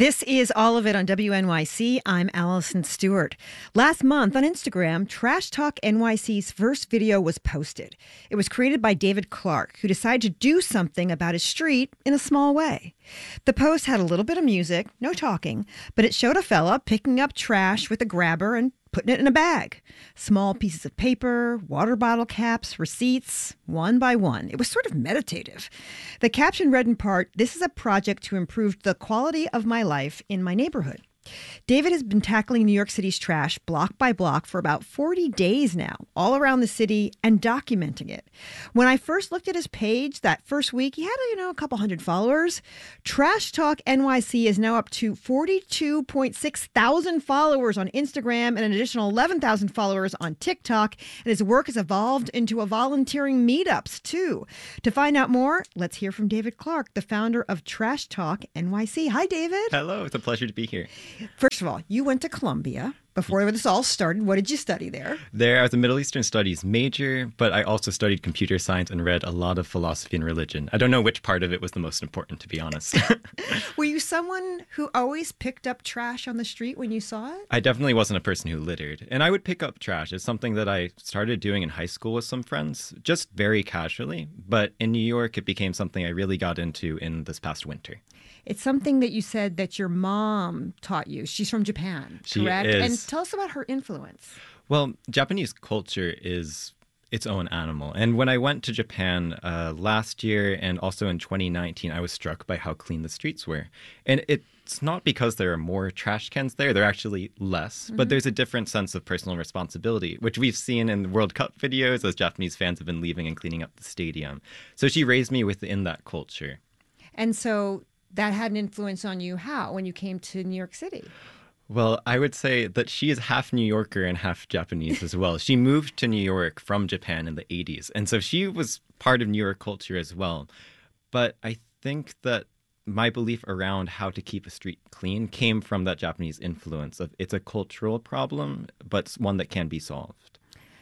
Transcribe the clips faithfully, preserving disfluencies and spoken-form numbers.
This is All of It on W N Y C. I'm Allison Stewart. Last month on Instagram, Trash Talk N Y C's first video was posted. It was created by David Clark, who decided to do something about his street in a small way. The post had a little bit of music, no talking, but it showed a fella picking up trash with a grabber and putting it in a bag. Small pieces of paper, water bottle caps, receipts, one by one. It was sort of meditative. The caption read in part, "This is a project to improve the quality of my life in my neighborhood." David has been tackling New York City's trash block by block for about forty days now, all around the city, and documenting it. When I first looked at his page that first week, he had, you know, a couple hundred followers. Trash Talk N Y C is now up to forty-two point six thousand followers on Instagram and an additional eleven thousand followers on TikTok. And his work has evolved into a volunteering meetups, too. To find out more, let's hear from David Clark, the founder of Trash Talk N Y C. Hi, David. Hello. It's a pleasure to be here. First of all, you went to Columbia. Before this all started, what did you study there? There, I was a Middle Eastern Studies major, but I also studied computer science and read a lot of philosophy and religion. I don't know which part of it was the most important, to be honest. Were you someone who always picked up trash on the street when you saw it? I definitely wasn't a person who littered. And I would pick up trash. It's something that I started doing in high school with some friends, just very casually. But in New York, it became something I really got into in this past winter. It's something that you said that your mom taught you. She's from Japan, she correct? Is. And tell us about her influence. Well, Japanese culture is its own animal. And when I went to Japan uh, last year and also in twenty nineteen, I was struck by how clean the streets were. And it's not because there are more trash cans there. There are actually less. Mm-hmm. But there's a different sense of personal responsibility, which we've seen in the World Cup videos as Japanese fans have been leaving and cleaning up the stadium. So she raised me within that culture. And so that had an influence on you how when you came to New York City? Well, I would say that she is half New Yorker and half Japanese as well. She moved to New York from Japan in the eighties. And so she was part of New York culture as well. But I think that my belief around how to keep a street clean came from that Japanese influence of it's a cultural problem, but one that can be solved.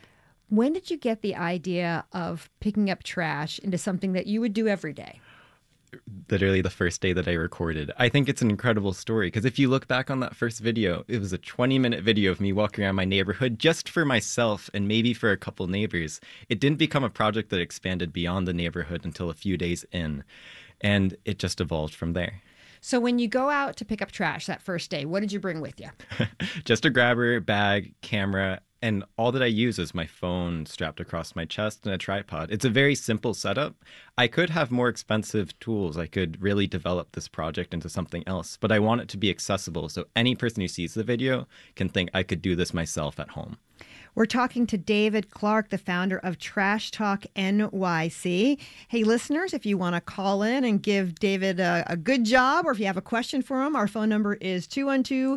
When did you get the idea of picking up trash into something that you would do every day? Literally the first day that I recorded. I think it's an incredible story because if you look back on that first video, it was a twenty minute video of me walking around my neighborhood just for myself and maybe for a couple neighbors. It didn't become a project that expanded beyond the neighborhood until a few days in, and it just evolved from there. So when you go out to pick up trash that first day, what did you bring with you? Just a grabber, bag, camera, and all that I use is my phone strapped across my chest and a tripod. It's a very simple setup. I could have more expensive tools. I could really develop this project into something else, but I want it to be accessible so any person who sees the video can think I could do this myself at home. We're talking to David Clark, the founder of Trash Talk N Y C. Hey, listeners, if you want to call in and give David a, a good job, or if you have a question for him, our phone number is two one two,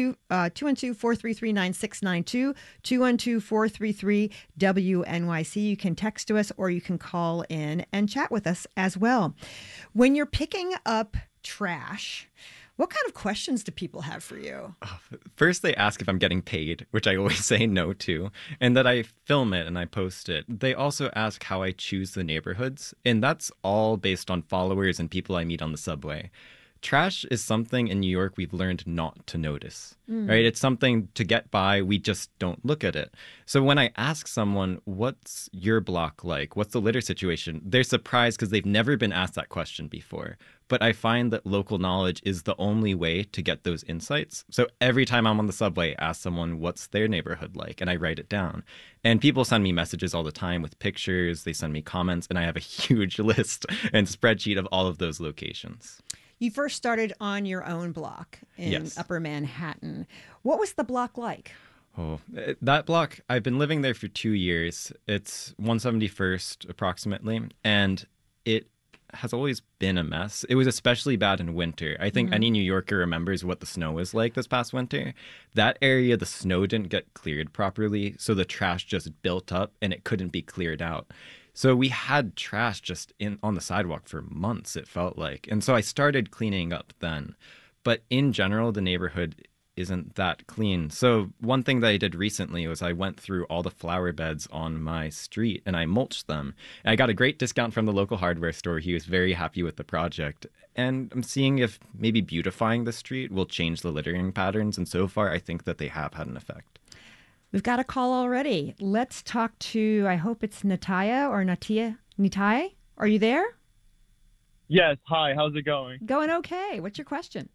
four three three, nine six nine two, two one two, four three three, W N Y C. You can text to us or you can call in and chat with us as well. When you're picking up trash, what kind of questions do people have for you? First, they ask if I'm getting paid, which I always say no to, and that I film it and I post it. They also ask how I choose the neighborhoods, and that's all based on followers and people I meet on the subway. Trash is something in New York we've learned not to notice, mm. right? It's something to get by. We just don't look at it. So when I ask someone, what's your block like? What's the litter situation? They're surprised because they've never been asked that question before. But I find that local knowledge is the only way to get those insights. So every time I'm on the subway, I ask someone, what's their neighborhood like? And I write it down. And people send me messages all the time with pictures. They send me comments. And I have a huge list and spreadsheet of all of those locations. You first started on your own block in yes. Upper Manhattan. What was the block like? Oh, that block, I've been living there for two years. It's one seventy-first approximately, and it has always been a mess. It was especially bad in winter. I think mm-hmm. any New Yorker remembers what the snow was like this past winter. That area, the snow didn't get cleared properly, so the trash just built up and it couldn't be cleared out. So we had trash just in on the sidewalk for months, it felt like. And so I started cleaning up then. But in general, the neighborhood isn't that clean. So one thing that I did recently was I went through all the flower beds on my street and I mulched them. And I got a great discount from the local hardware store. He was very happy with the project. And I'm seeing if maybe beautifying the street will change the littering patterns. And so far, I think that they have had an effect. We've got a call already. Let's talk to, I hope it's Nataya or Natia. Nitai, are you there? Yes. Hi. How's it going? Going okay. What's your question?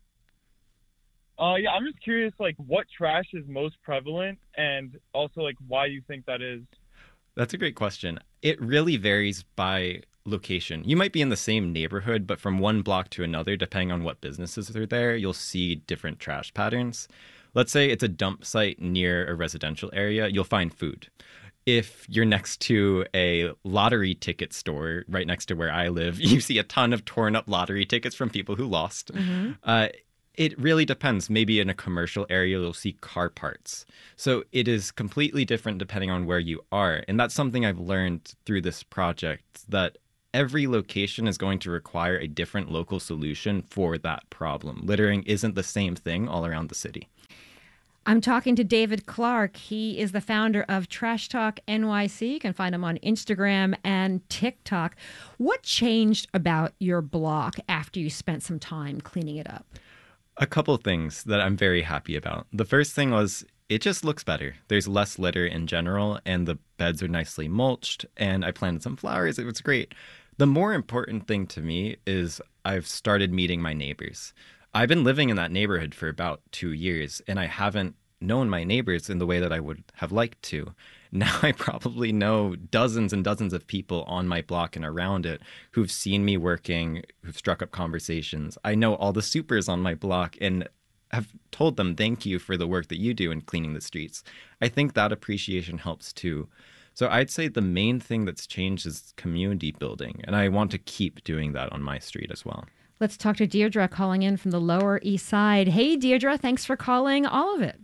Uh, yeah, I'm just curious, like, what trash is most prevalent, and also, like, why you think that is? That's a great question. It really varies by location. You might be in the same neighborhood, but from one block to another, depending on what businesses are there, you'll see different trash patterns. Let's say it's a dump site near a residential area, you'll find food. If you're next to a lottery ticket store right next to where I live, you see a ton of torn up lottery tickets from people who lost. Mm-hmm. Uh, It really depends. Maybe in a commercial area, you'll see car parts. So it is completely different depending on where you are. And that's something I've learned through this project, that every location is going to require a different local solution for that problem. Littering isn't the same thing all around the city. I'm talking to David Clark. He is the founder of Trash Talk N Y C. You can find him on Instagram and TikTok. What changed about your block after you spent some time cleaning it up? A couple things that I'm very happy about. The first thing was it just looks better. There's less litter in general, and the beds are nicely mulched, and I planted some flowers. It was great. The more important thing to me is I've started meeting my neighbors. I've been living in that neighborhood for about two years, and I haven't known my neighbors in the way that I would have liked to. Now I probably know dozens and dozens of people on my block and around it who've seen me working, who've struck up conversations. I know all the supers on my block and have told them thank you for the work that you do in cleaning the streets. I think that appreciation helps too. So I'd say the main thing that's changed is community building, and I want to keep doing that on my street as well. Let's talk to Deirdre calling in from the Lower East Side. Hey, Deirdre, thanks for calling all of it.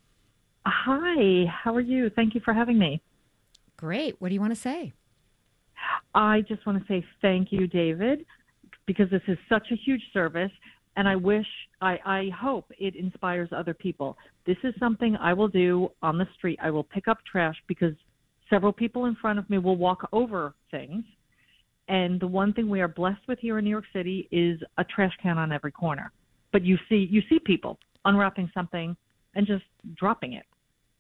Hi, how are you? Thank you for having me. Great. What do you want to say? I just want to say thank you, David, because this is such a huge service, and I wish, I, I hope it inspires other people. This is something I will do on the street. I will pick up trash because several people in front of me will walk over things, and the one thing we are blessed with here in New York City is a trash can on every corner. But you see, you see people unwrapping something and just dropping it.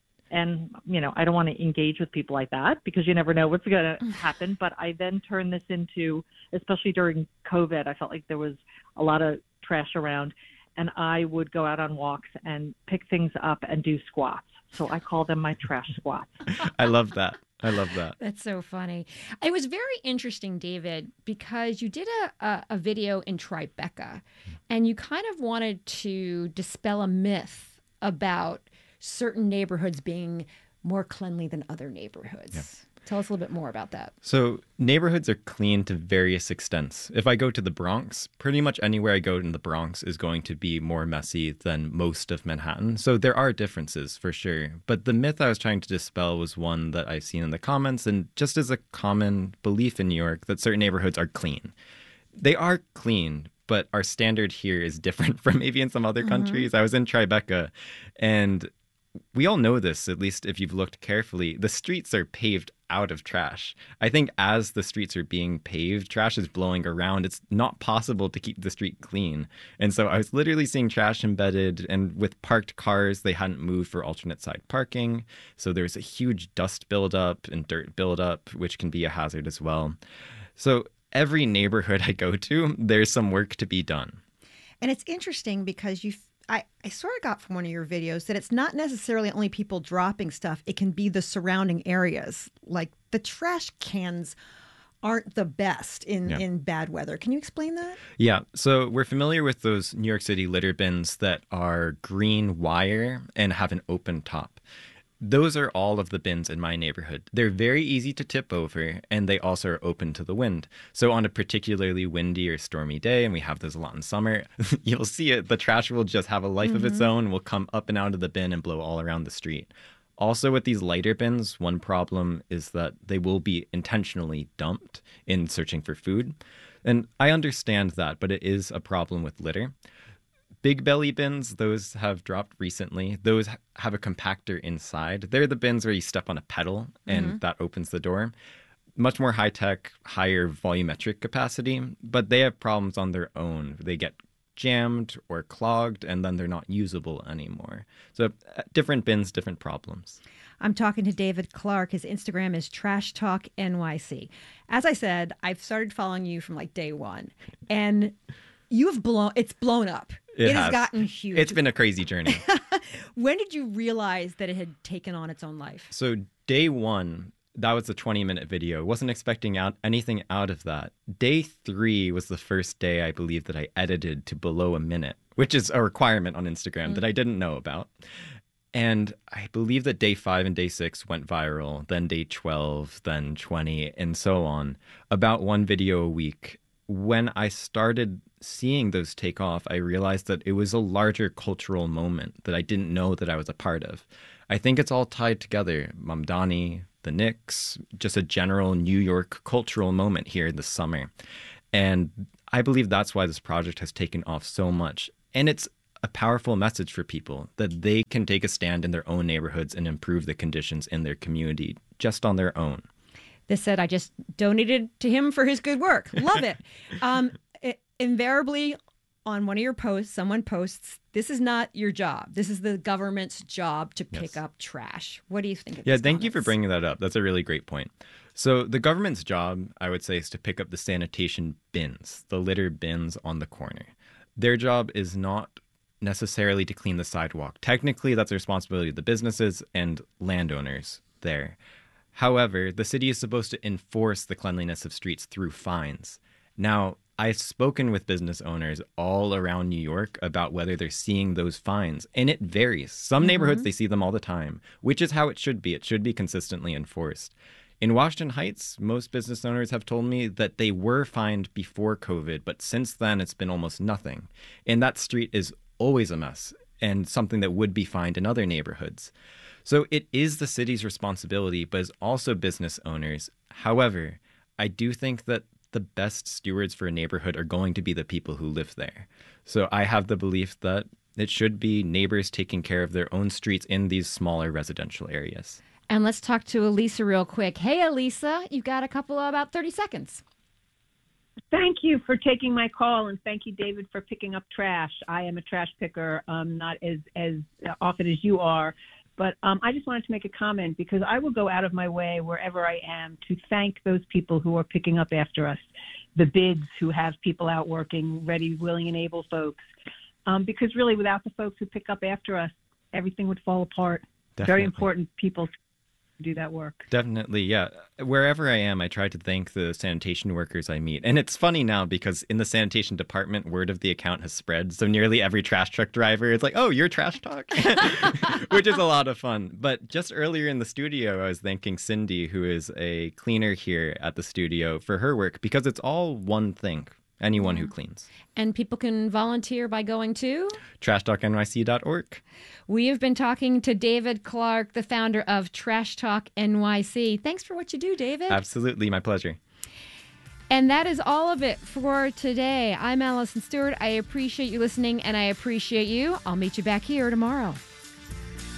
And, you know, I don't want to engage with people like that because you never know what's going to happen. But I then turned this into, especially during COVID, I felt like there was a lot of trash around. And I would go out on walks and pick things up and do squats. So I call them my trash squats. I love that. I love that. That's so funny. It was very interesting, David, because you did a, a, a video in Tribeca and you kind of wanted to dispel a myth about certain neighborhoods being more cleanly than other neighborhoods. Yeah. Tell us a little bit more about that. So neighborhoods are clean to various extents. If I go to the Bronx, pretty much anywhere I go in the Bronx is going to be more messy than most of Manhattan. So there are differences for sure. But the myth I was trying to dispel was one that I've seen in the comments and just as a common belief in New York that certain neighborhoods are clean. They are clean, but our standard here is different from maybe in some other mm-hmm. countries. I was in Tribeca, and we all know this, at least if you've looked carefully. The streets are paved out of trash. I think as the streets are being paved, trash is blowing around. It's not possible to keep the street clean. And so I was literally seeing trash embedded, and with parked cars, they hadn't moved for alternate side parking. So there's a huge dust buildup and dirt buildup, which can be a hazard as well. So every neighborhood I go to, there's some work to be done. And it's interesting because you I, I sort of got from one of your videos that it's not necessarily only people dropping stuff. It can be the surrounding areas. Like the trash cans aren't the best in, yeah. in bad weather. Can you explain that? Yeah. So we're familiar with those New York City litter bins that are green wire and have an open top. Those are all of the bins in my neighborhood. They're very easy to tip over, and they also are open to the wind. So on a particularly windy or stormy day, and we have those a lot in summer, you'll see it. The trash will just have a life mm-hmm. of its own, will come up and out of the bin and blow all around the street. Also, with these lighter bins, one problem is that they will be intentionally dumped in searching for food. And I understand that, but it is a problem with litter. Big belly bins, those have dropped recently. Those ha- have a compactor inside. They're the bins where you step on a pedal and Mm-hmm. that opens the door. Much more high tech, higher volumetric capacity, but they have problems on their own. They get jammed or clogged, and then they're not usable anymore. So, uh, different bins, different problems. I'm talking to David Clark. His Instagram is Trash Talk N Y C. As I said, I've started following you from like day one, and you have blown. It's blown up. It has has. gotten huge. It's been a crazy journey. When did you realize that it had taken on its own life? So, day one, that was a twenty minute video. Wasn't expecting out anything out of that. Day three was the first day I believe that I edited to below a minute, which is a requirement on Instagram mm. that I didn't know about. And I believe that day five and day six went viral, then day twelve, then twenty, and so on. About one video a week. When I started seeing those take off, I realized that it was a larger cultural moment that I didn't know that I was a part of. I think it's all tied together. Mamdani, the Knicks, just a general New York cultural moment here this summer. And I believe that's why this project has taken off so much. And it's a powerful message for people that they can take a stand in their own neighborhoods and improve the conditions in their community just on their own. This said, I just donated to him for his good work. Love it. um, it invariably, on one of your posts, someone posts, this is not your job. This is the government's job to pick Yes. up trash. What do you think of Yeah, these thank you for comments? bringing that up. That's a really great point. So the government's job, I would say, is to pick up the sanitation bins, the litter bins on the corner. Their job is not necessarily to clean the sidewalk. Technically, that's the responsibility of the businesses and landowners there. However, the city is supposed to enforce the cleanliness of streets through fines. Now, I've spoken with business owners all around New York about whether they're seeing those fines, and it varies. Some mm-hmm. neighborhoods, they see them all the time, which is how it should be. It should be consistently enforced. In Washington Heights, most business owners have told me that they were fined before COVID, but since then it's been almost nothing. And that street is always a mess and something that would be fined in other neighborhoods. So it is the city's responsibility, but it's also business owners. However, I do think that the best stewards for a neighborhood are going to be the people who live there. So I have the belief that it should be neighbors taking care of their own streets in these smaller residential areas. And let's talk to Elisa real quick. Hey, Elisa, you've got a couple of about thirty seconds. Thank you for taking my call, and thank you, David, for picking up trash. I am a trash picker, um, not as, as often as you are. But um, I just wanted to make a comment because I will go out of my way wherever I am to thank those people who are picking up after us, the bids who have people out working, ready, willing, and able folks. Um, because really, without the folks who pick up after us, everything would fall apart. Definitely. Very important people to do that work. Definitely, yeah. Wherever I am, I try to thank the sanitation workers I meet. And it's funny now because in the sanitation department, word of the account has spread. So nearly every trash truck driver is like, oh, you're Trash Talk, which is a lot of fun. But just earlier in the studio, I was thanking Cindy, who is a cleaner here at the studio, for her work because it's all one thing. Anyone who cleans. And people can volunteer by going to trash talk N Y C dot org. We have been talking to David Clark, the founder of Trash Talk N Y C. Thanks for what you do, David. Absolutely. My pleasure. And that is all of it for today. I'm Allison Stewart. I appreciate you listening, and I appreciate you. I'll meet you back here tomorrow.